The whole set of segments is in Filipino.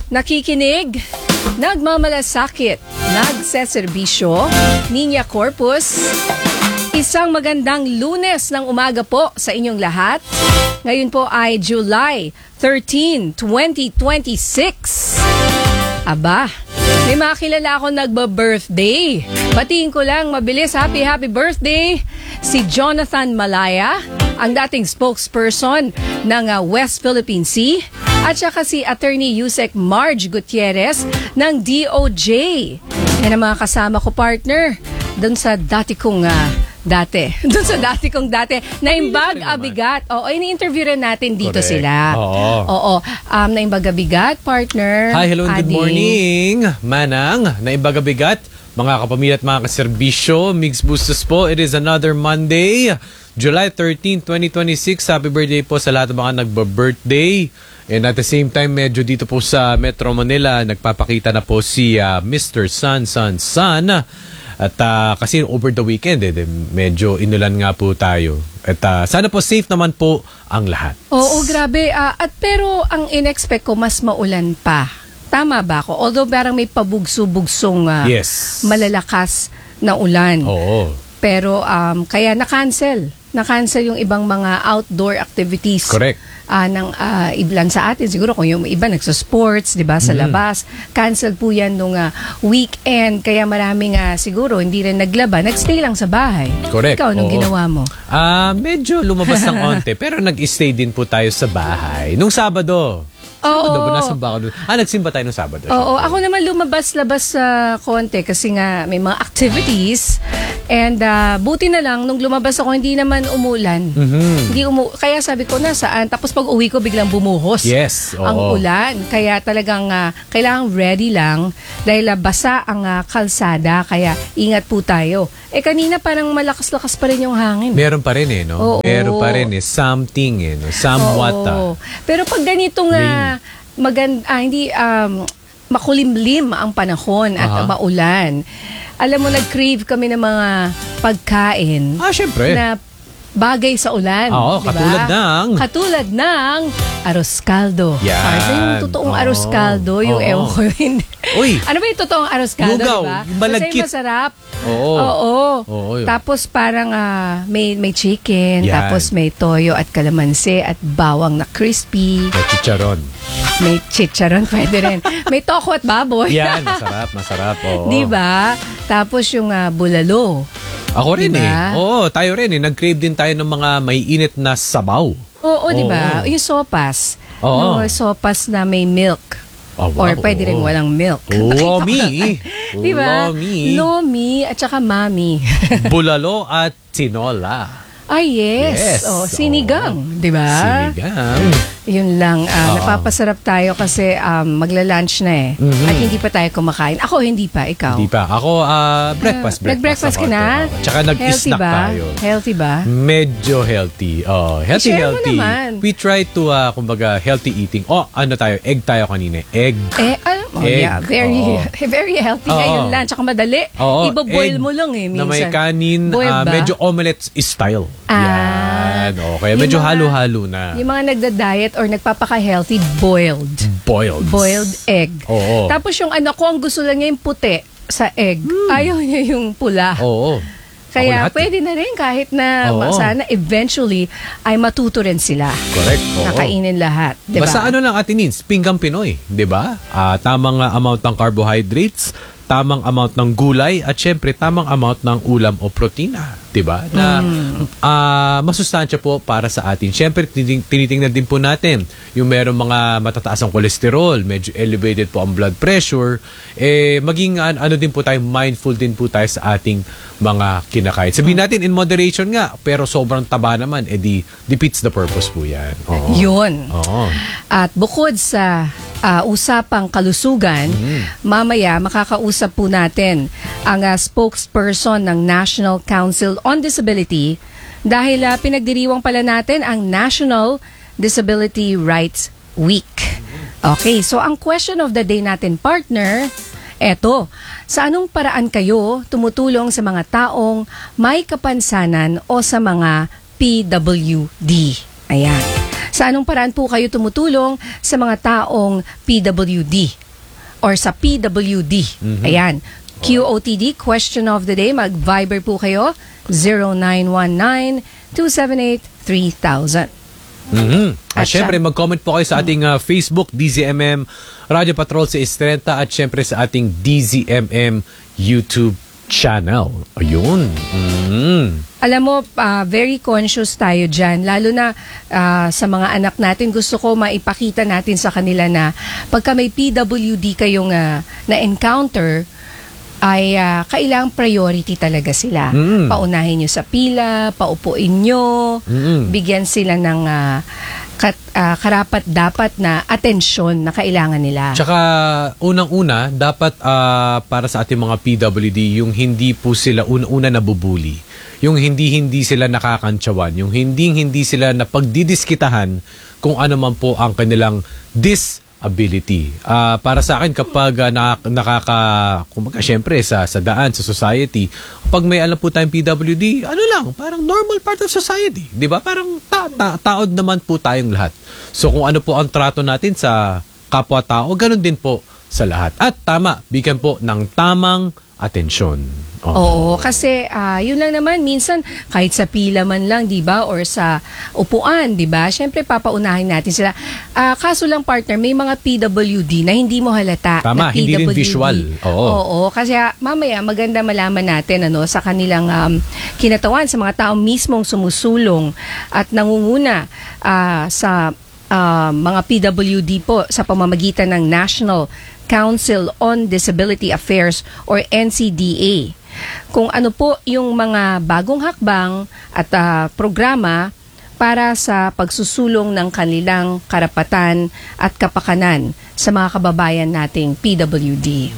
Nakikinig, nagmamalasakit, nagseserbisyo, Niña Corpus. Isang magandang Lunes ng umaga po sa inyong lahat. Ngayon po ay July 13, 2026. Aba, may mga kilala ako nagba-birthday. Batiin ko lang mabilis, happy birthday si Jonathan Malaya, ang dating spokesperson ng West Philippine Sea, at saka si Attorney Yusek Marge Gutierrez ng DOJ. Yan ang mga kasama ko, partner, doon sa dati kong dati Naimbag Abigat. Oo, ini-interview rin natin dito. Correct. Sila. Oo. Naimbag Abigat, partner. Hi, hello and good morning. Manang, Naimbag Abigat, mga kapamilya at mga kaserbisyo, Migs Bustos po. It is another Monday, July 13, 2026. Happy birthday po sa lahat ng mga nagba-birthday. And at the same time, medyo dito po sa Metro Manila, nagpapakita na po si Mr. Sun. At kasi over the weekend, medyo inulan nga po tayo. At sana po safe naman po ang lahat. Oo, grabe. Pero ang in-expect ko, mas maulan pa. Tama ba ako? Although parang may pabugso-bugsong yes, malalakas na ulan. Oo. Pero kaya na-cancel yung ibang mga outdoor activities. Correct. Ng ilan sa atin. Siguro kung yung iba nagsa-sports, di ba, sa labas. Cancel po yan nung weekend. Kaya maraming siguro hindi rin naglaba. Nagstay lang sa bahay. Correct. Ikaw, anong ginawa mo? Medyo lumabas ng onte. Pero nag-stay din po tayo sa bahay. Nung Sabado. Oo. Nagsimba tayo nung Sabado. Oo, ako naman lumabas-labas sa konti kasi nga may mga activities. And buti na lang, nung lumabas ako, hindi naman umulan. Kaya sabi ko, nasaan? Tapos pag uwi ko, biglang bumuhos. Yes. Oo. Ang ulan. Kaya talagang kailangang ready lang dahil basa ang kalsada. Kaya ingat po tayo. Kanina parang malakas-lakas pa rin yung hangin. Meron pa rin no? Oo. Meron pa rin something no? Somewhat. Oo. Pero pag ganitong hindi makulimlim ang panahon at maulan, alam mo, nag-crave kami ng mga pagkain. Syempre. Na bagay sa ulan. Oo, diba? Katulad ng arroz caldo. Yan. Parang yung totoong arroz caldo, yung ewan ko yun. Uy! Ano ba yung totoong arroz caldo, lugaw, diba? yung malagkit. Kasi masarap. Oo. Tapos parang may chicken, yan, tapos may toyo at kalamansi at bawang na crispy. May chicharon. May chicharon, pwede rin. May toko at baboy. Yan, masarap. Oo. Diba? Tapos yung bulalo. Ako rin diba? Oo, tayo rin Nag-crave din tayo ng mga may init na sabaw. Oo, diba? Yung sopas. Oo. Yung sopas na may milk. Wow, or pwede rin walang milk. Lomi. Diba? Lomi at saka mami. Bulalo at tinola. Yes. Sinigang. Diba? Sinigang. Yun lang. Napapasarap tayo kasi magla-lunch na At hindi pa tayo kumakain. Ako, hindi pa. Ikaw? Hindi pa. Ako, breakfast. Nag-breakfast ka na? Tsaka nag-snack tayo. Healthy ba? Medyo healthy. Healthy. We try to, healthy eating. Egg tayo kanina. Egg. Yeah. Very healthy ngayon lang. Tsaka madali. Ibo-boil mo lang minsan. Na may kanin. Medyo omelette style. Yan. Kaya medyo halo-halo na. Yung mga nagda-diet or nagpapaka-healthy, boiled egg. Oo. Tapos yung ko, ang gusto lang niya yung puti sa egg. Ayaw niya yung pula. Oo. Kaya pwede na rin kahit na sana eventually ay matuto rin sila. Correct. Nakainin lahat. Diba? Basta lang atinins, pinggang Pinoy. Diba? Tamang amount ng carbohydrates, tamang amount ng gulay, at syempre tamang amount ng ulam o protina. Diba? Na masustansya po para sa atin. Syempre, tinitingnan din po natin yung merong mga matataas ang kolesterol, medyo elevated po ang blood pressure, maging din po tayo, mindful din po tayo sa ating mga kinakain. Sabihin natin, in moderation nga, pero sobrang taba naman, defeats the purpose po yan. Yun. At bukod sa usapang kalusugan, mamaya makakausap po natin ang spokesperson ng National Council on Disability dahil pinagdiriwang pala natin ang National Disability Rights Week. Okay, so ang question of the day natin, partner, eto, sa anong paraan kayo tumutulong sa mga taong may kapansanan o sa mga PWD? Ayan. Sa anong paraan po kayo tumutulong sa mga taong PWD or sa PWD? Ayan. QOTD, question of the day. Mag-Viber po kayo. 0919-278-3000. At syempre, mag-comment po kayo sa ating Facebook, DZMM Radio Patrol sa Estrenta, at syempre sa ating DZMM YouTube channel. Ayun. Alam mo, very conscious tayo dyan. Lalo na sa mga anak natin, gusto ko maipakita natin sa kanila na pagka may PWD kayong na-encounter, ay kailangang priority talaga sila. Paunahin nyo sa pila, paupuin nyo, bigyan sila ng karapat-dapat na atensyon na kailangan nila. Tsaka, unang-una, dapat para sa ating mga PWD, yung hindi po sila una nabubuli. Yung hindi sila nakakantsawan. Yung hindi sila napagdidiskitahan kung ano man po ang kanilang disability. Para sa akin, kapag kumbaga, syempre, sa daan, sa society, pag may alam po tayong PWD, ano lang, parang normal part of society. Di ba? Parang taod naman po tayong lahat. So, kung ano po ang trato natin sa kapwa-tao, ganun din po sa lahat. At tama, bigyan po ng tamang atensyon. Oo, kasi yun lang naman, minsan kahit sa pila man lang, di ba, or sa upuan, di ba, syempre papaunahin natin sila. Kaso lang, partner, may mga PWD na hindi mo halata. Tama, na hindi rin visual. Oo, kasi mamaya maganda malaman natin sa kanilang kinatawan, sa mga taong mismong sumusulong at nangunguna sa mga PWD po sa pamamagitan ng National Council on Disability Affairs or NCDA. Kung ano po yung mga bagong hakbang at programa para sa pagsusulong ng kanilang karapatan at kapakanan sa mga kababayan nating PWD.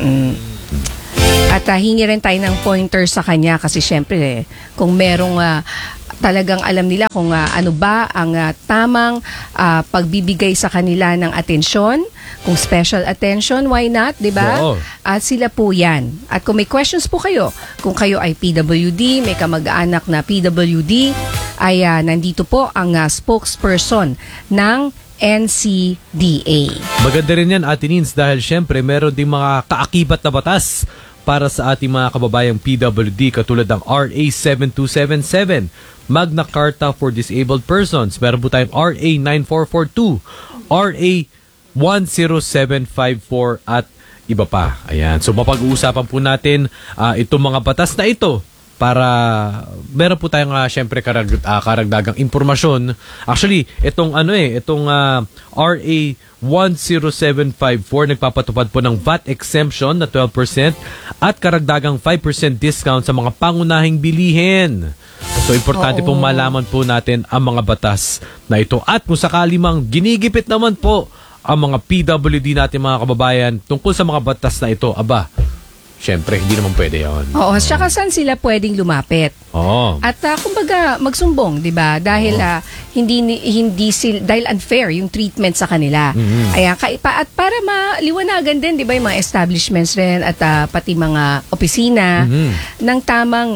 At hingi rin tayo ng pointer sa kanya kasi syempre kung merong talagang alam nila kung ano ba ang tamang pagbibigay sa kanila ng atensyon. Kung special attention, why not, di ba? At sila po yan. At kung may questions po kayo, kung kayo ay PWD, may kamag-anak na PWD, ay nandito po ang spokesperson ng NCDA. Maganda rin yan, Ate Nins, dahil syempre meron ding mga kaakibat na batas para sa ating mga kababayang PWD katulad ng RA 7277, Magna Carta for Disabled Persons. Meron po tayong RA 9442, RA 10754 at iba pa. Ayan. So mapag-uusapan po natin itong mga batas na ito para meron po tayong syempre karagdagang impormasyon. Actually, itong RA 10754 nagpapatupad po ng VAT exemption na 12% at karagdagang 5% discount sa mga pangunahing bilihin. So, importante pong malaman po natin ang mga batas na ito. At kung sakali mang ginigipit naman po ang mga PWD natin mga kababayan tungkol sa mga batas na ito, syempre, hindi naman pwede yun. Oo, saka saan sila pwedeng lumapit? At kumbaga, magsumbong, di ba? Dahil dahil unfair yung treatment sa kanila. Ayan, at para maliwanagan din, di ba, yung mga establishments rin at pati mga opisina ng tamang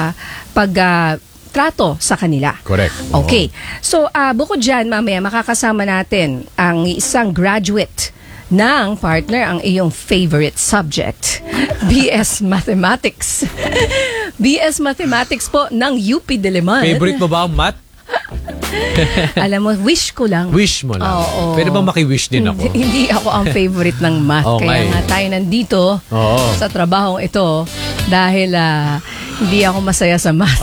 pagtrato sa kanila. Correct. Okay. So, bukod dyan, mamaya makakasama natin ang isang graduate ng partner, ang iyong favorite subject, BS Mathematics. BS Mathematics po ng UP Diliman. Favorite mo ba ang math? Alam mo, wish ko lang. Wish mo lang? Oo. Pwede bang maki-wish din ako? Hindi ako ang favorite ng math. Kaya nga tayo nandito sa trabahong ito dahil hindi ako masaya sa math.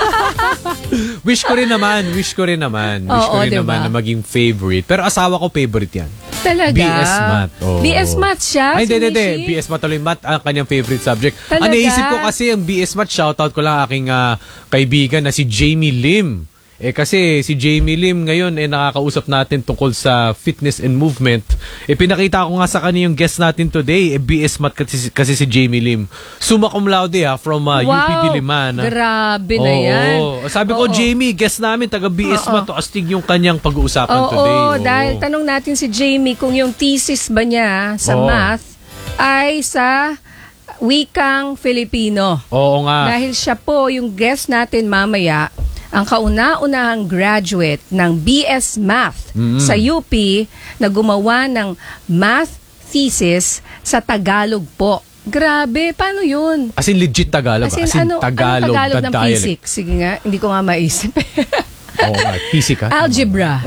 Wish ko rin naman. Wish ko rin naman na maging favorite. Pero asawa ko favorite yan. Talaga? BS Math. BS Math siya? Ay, hindi. BS Math tuloy math ang kanyang favorite subject. Talaga? Ang naisip ko kasi ang BS Math, shoutout ko lang aking kaibigan na si Jamie Lim. Kasi si Jamie Lim ngayon nakakausap natin tungkol sa fitness and movement. Pinakita ko nga sa kanya yung guest natin today. BS Math kasi si Jamie Lim. Summa cum laude from UP Diliman. Grabe na yan. Sabi ko, Jamie, guest namin, taga BS Math. Astig yung kanyang pag-uusapan today. Dahil tanong natin si Jamie kung yung thesis ba niya sa math ay sa wikang Filipino. Oo nga. Dahil siya po yung guest natin mamaya ang kauna-unahang graduate ng BS Math sa UP na gumawa ng math thesis sa Tagalog po. Grabe, paano yun? As in legit Tagalog. As in, ano Tagalog ng dialect. physics? Sige nga, hindi ko nga maisip. Oo nga, physics. Algebra.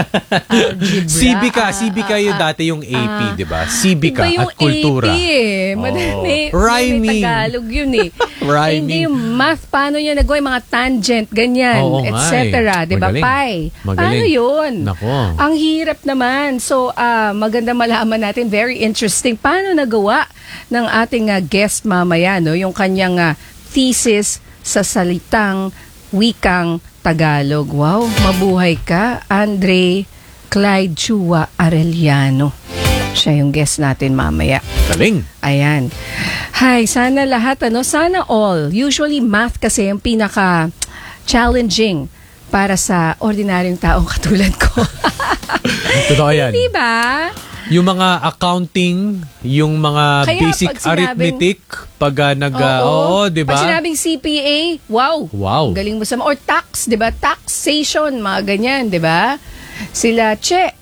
Civica yung dati yung AP, di ba? Civica Iba yung at kultura. AP eh. May Rhyming. Tagalog yun eh. Rhyming. Hindi yung math, paano nyo nagawa yung mga tangent, ganyan, Oo nga etc. eh. Di ba? Magaling. Pi. Magaling. Paano yun? Nako. Ang hirap naman. So, maganda malaman natin. Very interesting. Paano nagawa ng ating guest mamaya, no? Yung kanyang thesis sa salitang wikang Tagalog. Wow, mabuhay ka, Andre Clyde Chua Arellano. Siya yung guest natin mamaya. Galing. Ayan. Hi, sana lahat, sana all. Usually, math kasi yung pinaka-challenging para sa ordinaryong taong katulad ko. Totoo yan. Di ba? Yung mga accounting, yung mga Kaya basic pag sinabing- arithmetic, pag oo, di ba? Pag sinabing CPA, wow. Wow. Galing mo sa or tax, 'di ba? Taxation, mga ganyan, 'di ba? Sila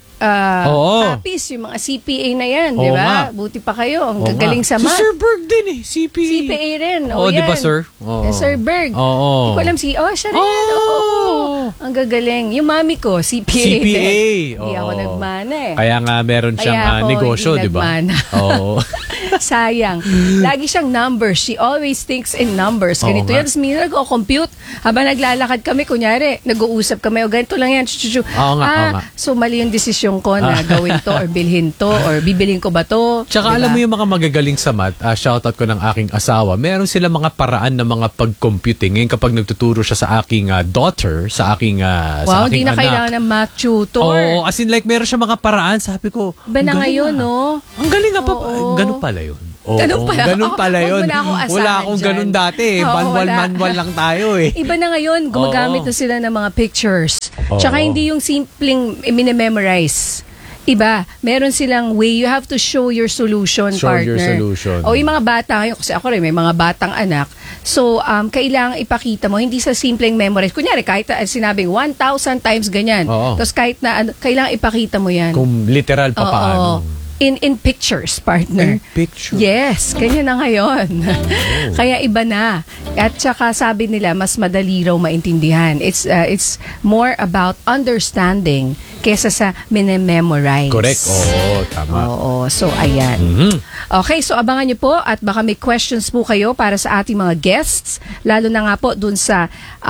Oo. Tapis yung mga CPA na 'yan, 'di Oo ba? nga. Buti pa kayo, ang Oo gagaling nga. sa math. Si Sir Berg din eh, CPA. CPA rin. Oo, di ba, yan. sir? Oo. Yes, Sir Berg. Oo. Hindi ko alam siya rin. Oo. Ang gagaling. Yung mami ko, CPA. CPA. Hindi ako Oo. nagmana eh. Kaya nga meron siyang Kaya ako negosyo, hindi di ba? nagmana. Oo. Sayang. Lagi siyang numbers. She always thinks in numbers. Oo Ganito nga. yan. Tapos minsan nag-compute. Habang naglalakad kami, kunyari, nag-uusap kami, o ganito lang yan. Oo nga. So mali yung desisyon ko na gawin to or bilhin to or bibilin ko ba to. Tsaka Diba? alam mo yung mga magagaling sa math, shoutout ko ng aking asawa, meron sila mga paraan ng mga pag-computing. Ngayon kapag nagtuturo siya sa aking daughter, sa aking sa Wow, aking hindi na anak. kailangan ng math tutor. Oo, as in like meron siya mga paraan. Sabi ko, Iba na ang galing ngayon, ah. no? Ang galing nga pa. Oo. Ganun pala yun. Oo, Ganun pala. Ganun pala Wag mo yun. na akong asahan Wala akong dyan. ganun dati. Oo, Manual lang tayo eh. Iba na ngayon, gumagamit Oo. na sila ng mga pictures. Oo. Tsaka hindi yung simpleng minememorize. Iba, meron silang way. You have to show your solution, Show partner. your solution. O yung mga bata ngayon, kasi ako rin, may mga batang anak. So, kailangang ipakita mo, hindi sa simpleng memorize. Kunyari, kahit sinabing 1,000 times ganyan. Oo. Tapos kahit na, kailangang ipakita mo yan. Kung literal pa Oo. paano. In pictures, partner. In picture. Yes, ganyan na ngayon. Kaya iba na. At saka sabi nila, mas madali raw maintindihan. It's more about understanding kesa sa minememorize. Correct. Oo, tama. Oo, so ayan. Mhm. Okay, so abangan niyo po at baka may questions po kayo para sa ating mga guests, lalo na nga po dun sa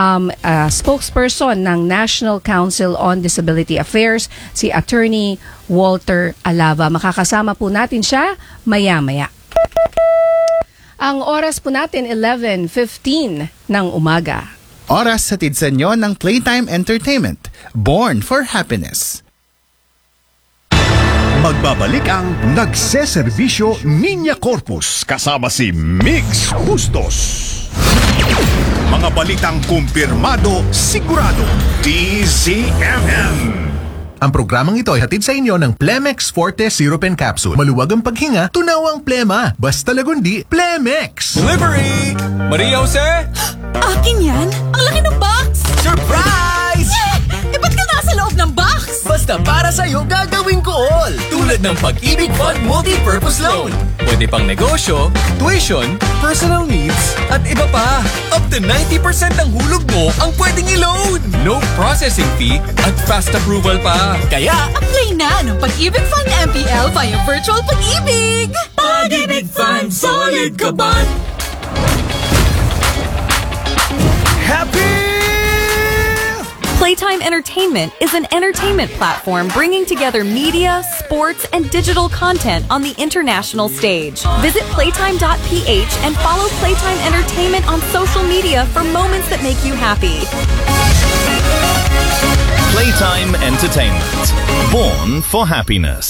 spokesperson ng National Council on Disability Affairs, si Attorney Walter Alava. Makakasama po natin siya maya-maya. Ang oras po natin, 11:15 ng umaga. Oras sa sa inyo ng Playtime Entertainment. Born for Happiness. Magbabalik ang nagseserbisyo Niña Corpus kasama si Mix Bustos. Mga balitang kumpirmado, sigurado, DZMM. Ang programang ito ay hatid sa inyo ng Plemex Forte Syrup and Capsule. Maluwag ang paghinga, tunaw ang plema. Basta lagundi, Plemex! Delivery! Maria Jose? Akin yan? Ang laki ng box! Surprise! Eh, ba't ka nasa loob ng box? Basta para sa'yo gagawin ko all! Tulad ng Pag-ibig Fund Multi-Purpose Loan. Pwede pang negosyo, tuition, personal needs, at iba pa. Up to 90% ng hulog mo ang pwedeng i-loan. No processing fee at fast approval pa. Kaya, Apply na ng Pag-ibig Fund MPL via Virtual Pag-ibig! Pag-ibig Fund, solid ka ba? Happy! Playtime Entertainment is an entertainment platform bringing together media, sports, and digital content on the international stage. Visit playtime.ph and follow Playtime Entertainment on social media for moments that make you happy. Playtime Entertainment. Born for happiness.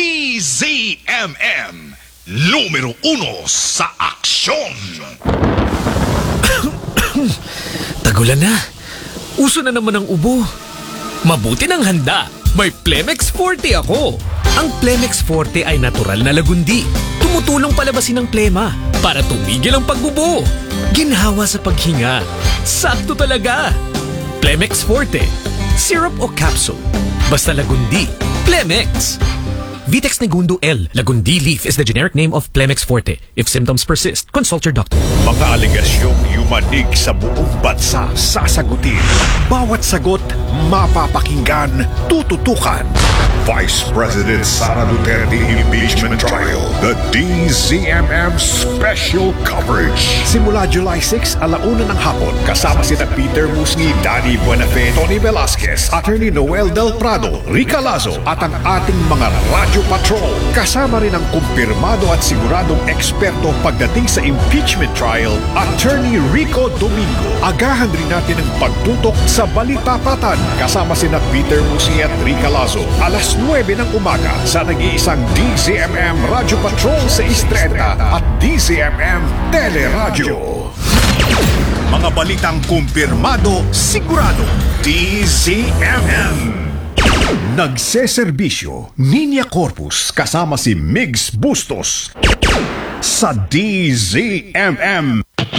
DZMM. Numero 1 sa aksyon. Tagulan na. Uso na naman ang ubo. Mabuti ng handa. May Plemex Forte ako. Ang Plemex Forte ay natural na lagundi. Tumutulong palabasin ang plema para tumigil ang pagbubo. Ginhawa sa paghinga. Sakto talaga. Plemex Forte. Syrup o capsule. Basta Lagundi. Plemex. Vitex Negundo L. Lagundi leaf is the generic name of Plemex Forte. If symptoms persist, consult your doctor. Mga aligasyong yumanig sa buong bansa, sasagutin. Bawat sagot, mapapakinggan, tututukan. Vice President Sara Duterte Impeachment Trial. The DZMM Special Coverage. Simula July 6, 1:00 ng hapon. Kasama sina Peter Musni, Danny Buenafe, Tony Velasquez, Attorney Noel Del Prado, Rica Lazo, at ang ating mga Radio Patrol. Kasama rin ang kumpirmado at siguradong eksperto pagdating sa impeachment trial, Attorney Rico Domingo. Agahan rin natin ang pagtutok sa Balitapatan. Kasama sina Peter Musni at Rica Lazo. Alas 9 ng umaga sa nag-iisang DZMM Radio Patrol sa Istreta at DZMM Teleradio. Mga balitang kumpirmado, sigurado, DZMM. Nagseserbisyo, Niña Corpus kasama si Migs Bustos sa DZMM.